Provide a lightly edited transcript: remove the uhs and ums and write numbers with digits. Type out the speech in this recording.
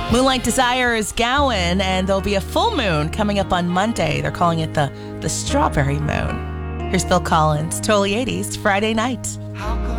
Moonlight Desire is Gowan, and there'll be a full moon coming up on Monday. They're calling it the Strawberry Moon. Here's Phil Collins, Totally 80s, Friday night. How